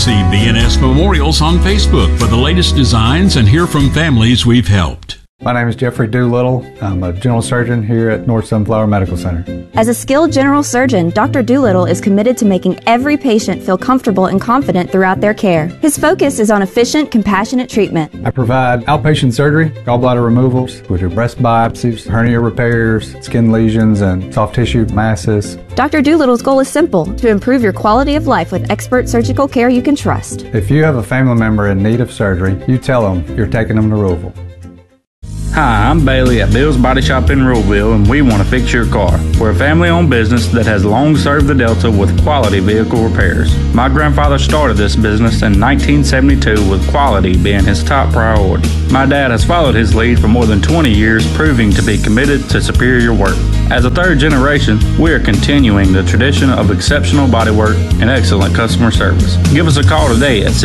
See BNS Memorials on Facebook for the latest designs and hear from families we've helped. My name is Jeffrey Doolittle. I'm a general surgeon here at North Sunflower Medical Center. As a skilled general surgeon, Dr. Doolittle is committed to making every patient feel comfortable and confident throughout their care. His focus is on efficient, compassionate treatment. I provide outpatient surgery, gallbladder removals, we do breast biopsies, hernia repairs, skin lesions, and soft tissue masses. Dr. Doolittle's goal is simple: to improve your quality of life with expert surgical care you can trust. If you have a family member in need of surgery, you tell them you're taking them to Ruleville. Hi, I'm Bailey at Bill's Body Shop in Ruleville, and we want to fix your car. We're a family-owned business that has long served the Delta with quality vehicle repairs. My grandfather started this business in 1972 with quality being his top priority. My dad has followed his lead for more than 20 years, proving to be committed to superior work. As a third generation, we are continuing the tradition of exceptional bodywork and excellent customer service. Give us a call today at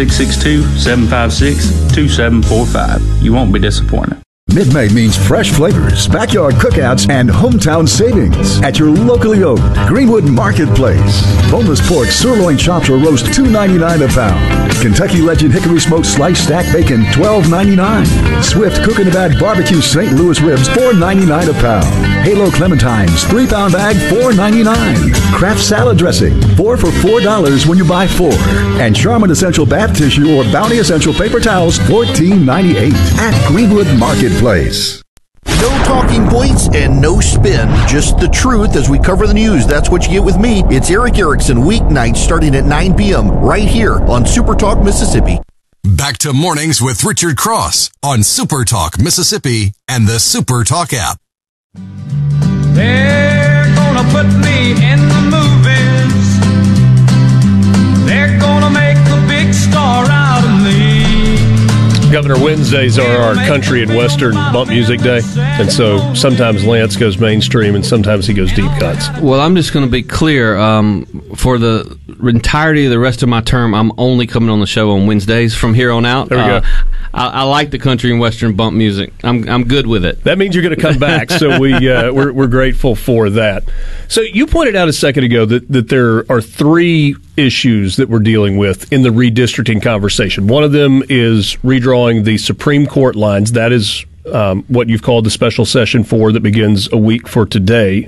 662-756-2745. You won't be disappointed. Mid-May means fresh flavors, backyard cookouts, and hometown savings at your locally owned Greenwood Marketplace. Boneless pork, sirloin chops or roast $2.99 a pound. Kentucky Legend Hickory Smoked Sliced Stack Bacon $12.99. Swift Cook in a Bag Barbecue St. Louis Ribs $4.99 a pound. Halo Clementines 3-pound bag $4.99. Kraft Salad Dressing 4 for $4 when you buy 4. And Charmin Essential Bath Tissue or Bounty Essential Paper Towels $14.98 at Greenwood Marketplace. No talking points and no spin, just the truth as we cover the news. That's what you get with me. It's Eric Erickson, weeknights starting at 9 p.m. right here on Super Talk Mississippi. Back to Mornings with Richard Cross on Super Talk Mississippi and the Super Talk app. They're gonna put me in the movies. They're gonna make a big star out of me. Governor Wednesdays are our country and western bump music day, and so sometimes Lance goes mainstream and sometimes he goes deep cuts. Well, I'm just going to be clear. For the entirety of the rest of my term, I'm only coming on the show on Wednesdays from here on out. There we go. I like the country and western bump music. I'm good with it. That means you're going to come back, so we're grateful for that. So you pointed out a second ago that there are 3 issues that we're dealing with in the redistricting conversation. One of them is redrawing the Supreme Court lines. That is what you've called the special session 4 that begins a week from today.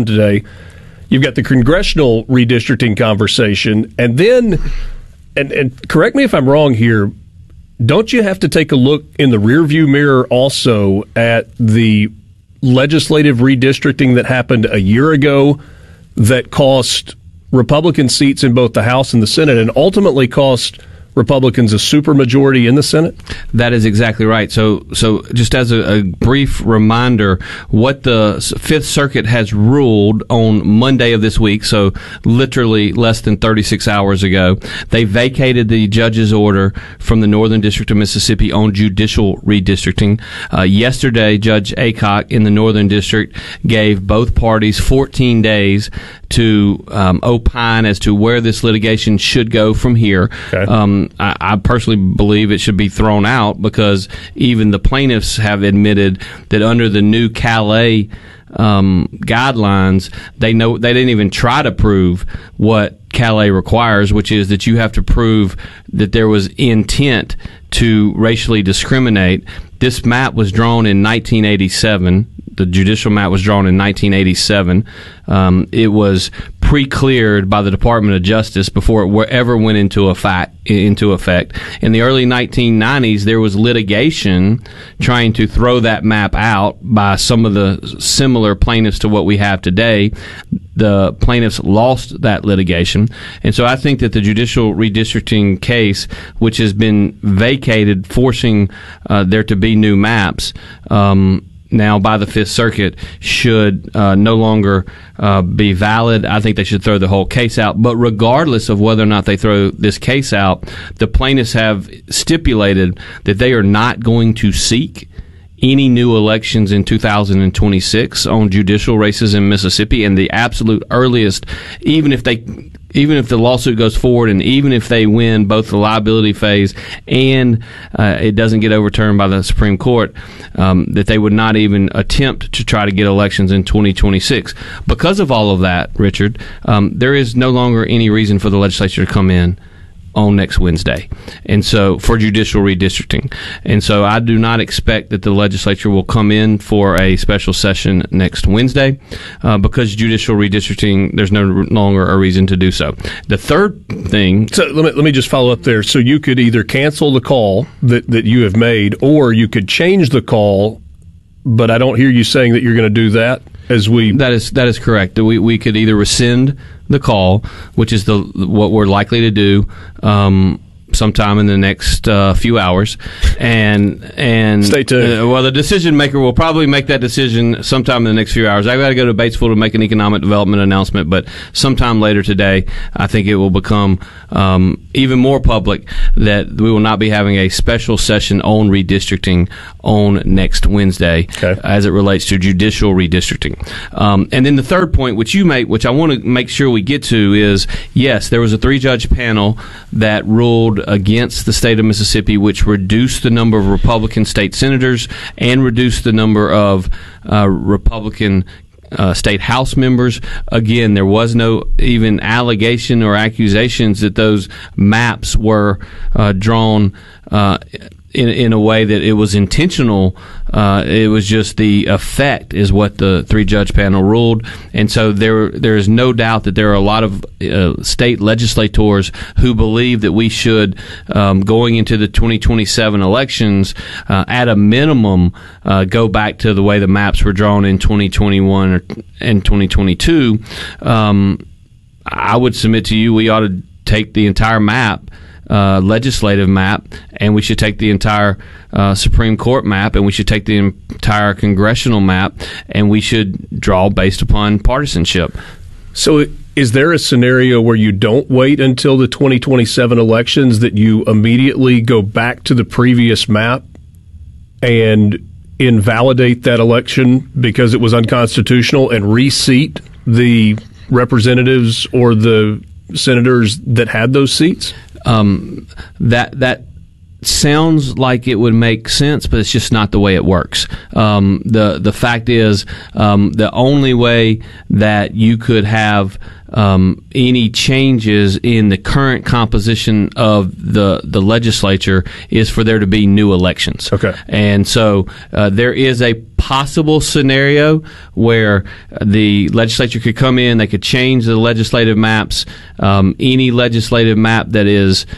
You've got the congressional redistricting conversation, and then, and correct me if I'm wrong here, don't you have to take a look in the rearview mirror also at the legislative redistricting that happened a year ago that cost Republican seats in both the House and the Senate and ultimately cost Republicans a supermajority in the Senate? That is exactly right. So just as a brief reminder, what the Fifth Circuit has ruled on Monday of this week, so literally less than 36 hours ago, they vacated the judge's order from the Northern District of Mississippi on judicial redistricting. Yesterday, Judge Aycock in the Northern District gave both parties 14 days to opine as to where this litigation should go from here. Okay. I personally believe it should be thrown out because even the plaintiffs have admitted that under the new Calais guidelines, they didn't even try to prove what Calais requires, which is that you have to prove that there was intent to racially discriminate. This map was drawn in 1987. The judicial map was drawn in 1987. It was pre-cleared by the Department of Justice before it ever went into effect. In the early 1990s, there was litigation trying to throw that map out by some of the similar plaintiffs to what we have today. The plaintiffs lost that litigation. And so I think that the judicial redistricting case, which has been vacated, forcing there to be new maps, now by the Fifth Circuit, should no longer be valid. I think they should throw the whole case out. But regardless of whether or not they throw this case out, the plaintiffs have stipulated that they are not going to seek any new elections in 2026 on judicial races in Mississippi. And the absolute earliest, even if the lawsuit goes forward and even if they win both the liability phase and it doesn't get overturned by the Supreme Court, that they would not even attempt to try to get elections in 2026. Because of all of that, Richard, there is no longer any reason for the legislature to come in on next Wednesday, and so for judicial redistricting. And so I do not expect that the legislature will come in for a special session next Wednesday because judicial redistricting, there's no longer a reason to do so. The third thing... So let me just follow up there. So you could either cancel the call that you have made, or you could change the call, but I don't hear you saying that you're going to do that. That is correct. We could either rescind the call, which is what we're likely to do sometime in the next few hours, and stay tuned. Well, the decision maker will probably make that decision sometime in the next few hours. I've got to go to Batesville to make an economic development announcement, but sometime later today, I think it will become even more public that we will not be having a special session on redistricting on next Wednesday as it relates to judicial redistricting. And then the third point, which you make, which I want to make sure we get to, is yes, there was a 3-judge panel that ruled against the state of Mississippi, which reduced the number of Republican state senators and reduced the number of Republican state House members. Again, there was no even allegation or accusations that those maps were drawn in a way that it was intentional. It was just the effect is what the 3-judge panel ruled. And so there is no doubt that there are a lot of state legislators who believe that we should, going into the 2027 elections, at a minimum, go back to the way the maps were drawn in 2021 and 2022. I would submit to you we ought to take the entire map, legislative map, and we should take the entire Supreme Court map, and we should take the entire congressional map, and we should draw based upon partisanship. So is there a scenario where you don't wait until the 2027 elections, that you immediately go back to the previous map and invalidate that election because it was unconstitutional and reseat the representatives or the senators that had those seats? That sounds like it would make sense, but it's just not the way it works. The fact is, the only way that you could have any changes in the current composition of the legislature is for there to be new elections. Okay. And so there is a possible scenario where the legislature could come in, they could change the legislative maps. Any legislative map that is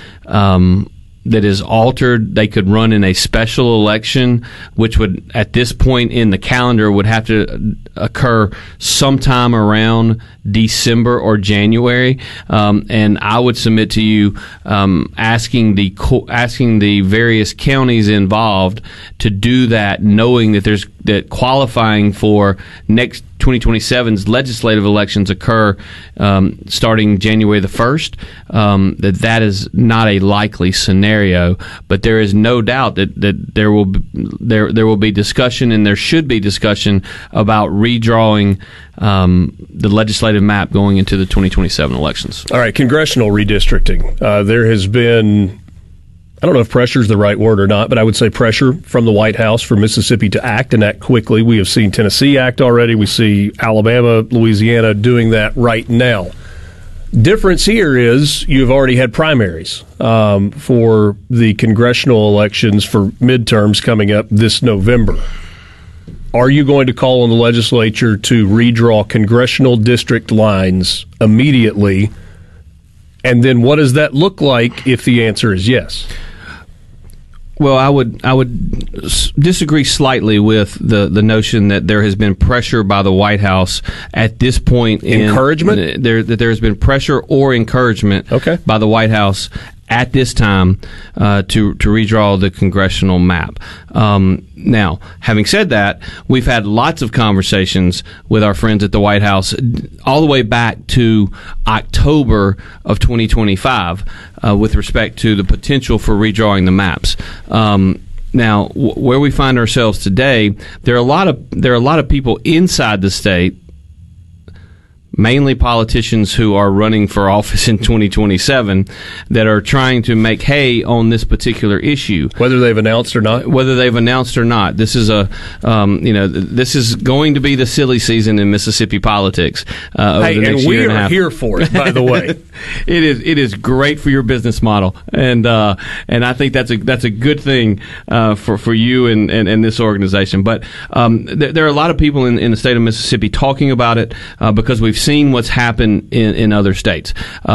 altered, they could run in a special election, which would, at this point in the calendar, would have to occur sometime around December or January. And I would submit to you, asking the various counties involved to do that, knowing that that qualifying for next 2027's legislative elections occur starting January the 1st, that is not a likely scenario. But there is no doubt that there will be discussion, and there should be discussion about redrawing the legislative map going into the 2027 elections. All right, congressional redistricting. There has been, I don't know if pressure is the right word or not, but I would say pressure from the White House for Mississippi to act, and act quickly. We have seen Tennessee act already. We see Alabama, Louisiana doing that right now. Difference here is you've already had primaries for the congressional elections for midterms coming up this November. Are you going to call on the legislature to redraw congressional district lines immediately? And then what does that look like if the answer is yes? Well, I would disagree slightly with the notion that there has been pressure by the White House at this point. Encouragement? That there has been pressure or encouragement by the White House at this time to redraw the congressional map. Now, having said that, we've had lots of conversations with our friends at the White House all the way back to October of 2025 with respect to the potential for redrawing the maps. Now, where we find ourselves today, there are a lot of people inside the state, mainly politicians who are running for office in 2027 that are trying to make hay on this particular issue, whether they've announced or not. This is this is going to be the silly season in Mississippi politics. Over the next year and a half. Here for it, by the way. It is great for your business model, and I think that's a good thing for you and this organization. But there are a lot of people in the state of Mississippi talking about it because we've seen what's happened in other states.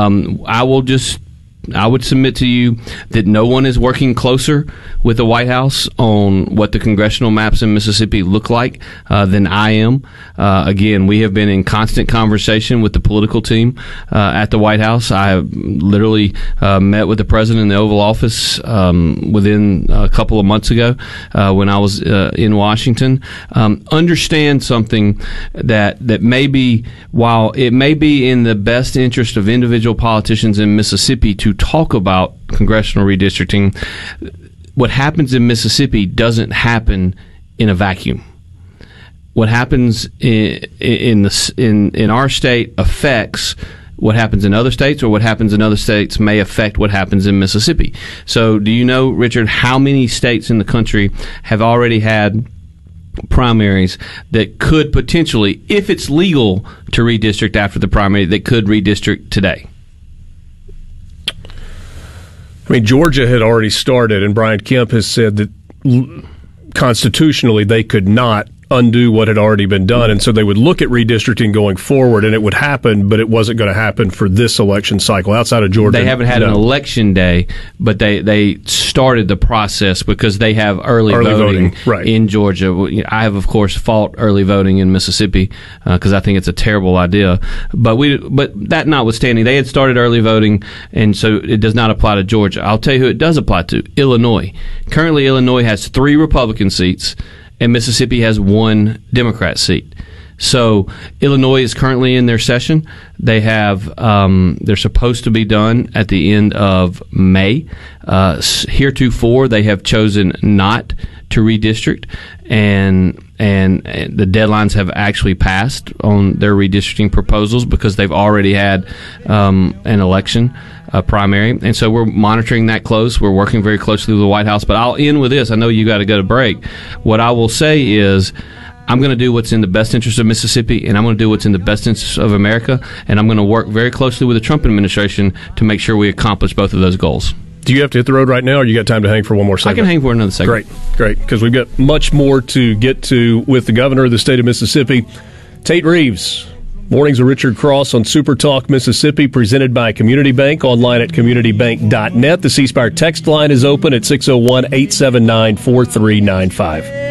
I would submit to you that no one is working closer with the White House on what the congressional maps in Mississippi look like than I am. Again, we have been in constant conversation with the political team at the White House. I have literally met with the president in the Oval Office within a couple of months ago when I was in Washington. Understand something that maybe, while it may be in the best interest of individual politicians in Mississippi to talk about congressional redistricting, what happens in Mississippi doesn't happen in a vacuum. What happens in our state affects what happens in other states, or what happens in other states may affect what happens in Mississippi. So do you know, Richard, how many states in the country have already had primaries that could potentially, if it's legal to redistrict after the primary, that could redistrict today? I mean, Georgia had already started, and Brian Kemp has said that constitutionally they could not undo what had already been done, and so they would look at redistricting going forward, and it would happen, but it wasn't going to happen for this election cycle. Outside of Georgia, they haven't had an election day, but they started the process because they have early voting right in Georgia. I have, of course, fought early voting in Mississippi because I think it's a terrible idea. But that notwithstanding, they had started early voting, and so it does not apply to Georgia. I'll tell you who it does apply to: Illinois. Currently, Illinois has 3 Republican seats, and Mississippi has 1 Democrat seat. So Illinois is currently in their session. They have they're supposed to be done at the end of May. Heretofore, they have chosen not to redistrict, and the deadlines have actually passed on their redistricting proposals because they've already had an election. Primary, and so we're monitoring that close. We're working very closely with the White House. But I'll end with this. I know you got to go to break. What I will say is, I'm going to do what's in the best interest of Mississippi, and I'm going to do what's in the best interest of America, and I'm going to work very closely with the Trump administration to make sure we accomplish both of those goals. Do you have to hit the road right now, or you got time to hang for one more segment? I can hang for another segment. Great, because we've got much more to get to with the governor of the state of Mississippi, Tate Reeves. Mornings with Richard Cross on Super Talk Mississippi, presented by Community Bank, online at communitybank.net. The C Spire text line is open at 601-879-4395.